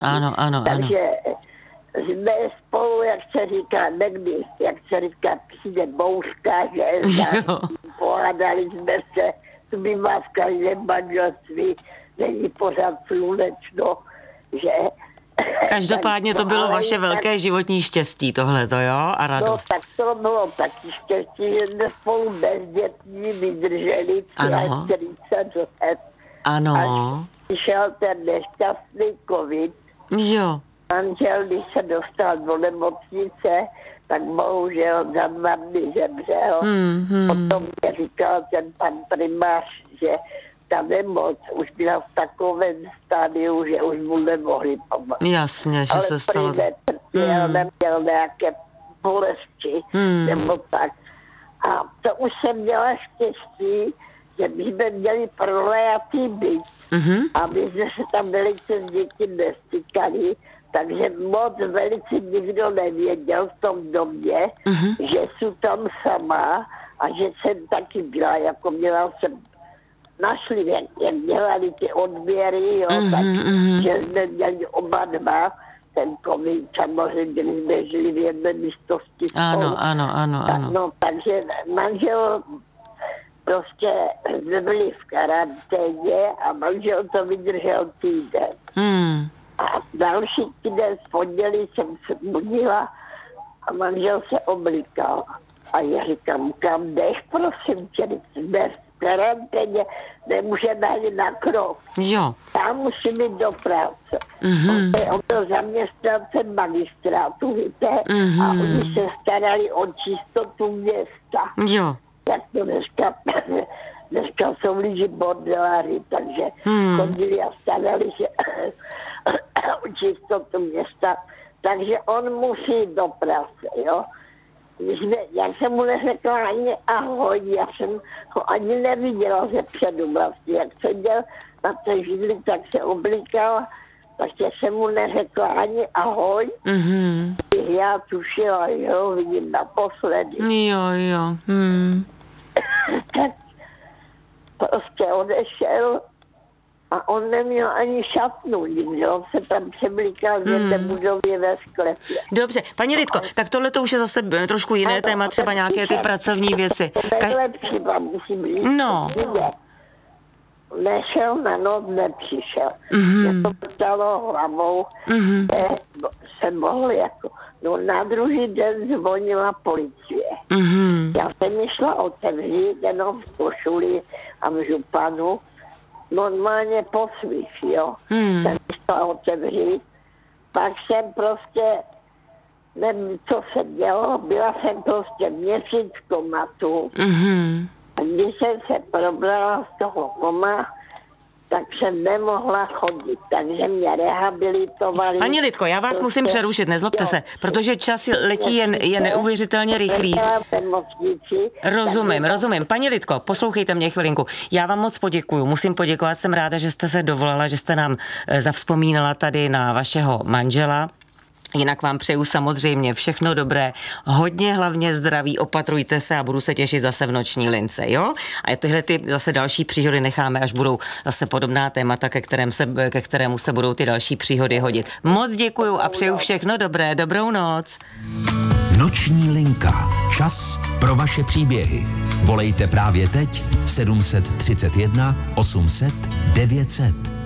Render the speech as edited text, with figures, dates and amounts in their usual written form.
Ano. Takže jsme spolu, jak se říká, někdy, jak se říká, přijde bouřka, že pohádali jsme se, tu by vás v každém manželství, není pořád slunečno, že... Každopádně to bylo vaše velké životní štěstí, tohleto, jo? A radost. No, tak to bylo taky štěstí, že jsme spolu bezdětní vydrželi 40 let. Ano. Až přišel ten nešťastný covid. Jo. Manžel, když se dostal do nemocnice, tak bohužel za 2 dny zemřel. Potom mě říkal ten pan primář, že ta nemoc už byla v takovém stádiu, že už mu nemohli pomoct. Jasně, že ale se stalo... Ale netrpěl, neměl nějaké bolesti, nebo tak. A to už jsem měla štěstí, že my jsme měli pronajatý byt a my jsme se tam velice s děti nestykali, takže moc velice nikdo nevěděl v tom domě, že jsem tam sama a že jsem taky byla, jako měla jsem našli, jak dělali ty odběry, jo, že jsme měli oba dva, ten covid, samozřejmě, když jsme žili v jedné místnosti. Ano. No, takže manžel prostě jsme byli v karanténě a manžel to vydržel týden. A další týden v pondělí jsem se budila a manžel se oblíkal. A já říkám, kam jdeš, prosím tě, jsme v karanténě, nemůžeme ani na krok. Jo. Tam musím jít do práce. On byl zaměstnancem magistrátu, víte, a oni se starali o čistotu města. Jo. Jak to dneska jsou lidi bordeláři, takže chodili a starali se o čistotu města. Takže on musí jít do práce, jo. Já jsem mu neřekla ani ahoj, já jsem ho ani neviděla ze předu vlastně, jak seděl na té židli, tak se oblíkal, takže jsem mu neřekla ani ahoj. Já tušila, že ho vidím naposledy. Jo. Tak prostě odešel a on neměl ani šatnu, nikdy. On se tam přeblíkal v jedné budově ve sklepě. Dobře, paní Lidko, tak tohle to už je zase trošku jiné téma, třeba nějaké ty pracovní věci. Nejlepší vám musím říct. No. Nešel na noc, nepřišel. Mě to stalo hlavou, že se mohl jako... No na druhý den zvonila policie. Já jsem mi šla otevřít, jenom v košuli a v županu, normálně po svých, jo. Jsem šla otevřít, pak jsem prostě, nevím, co se dělo, byla jsem prostě měsíc v komatu. A když jsem se probrala z toho koma, tak jsem nemohla chodit, takže mě rehabilitovali. Paní Lidko, já vás musím přerušit, nezlobte se, protože čas letí je neuvěřitelně rychlý. Rozumím. Paní Lidko, poslouchejte mě chvilinku. Já vám moc poděkuju, musím poděkovat, jsem ráda, že jste se dovolala, že jste nám zavzpomínala tady na vašeho manžela. Jinak vám přeju samozřejmě všechno dobré, hodně hlavně zdraví, opatrujte se a budu se těšit zase v noční lince, jo? A tyhle ty zase další příhody necháme, až budou zase podobná témata, ke kterému se budou ty další příhody hodit. Moc děkuju a přeju všechno dobré, dobrou noc. Noční linka. Čas pro vaše příběhy. Volejte právě teď 731 800 900.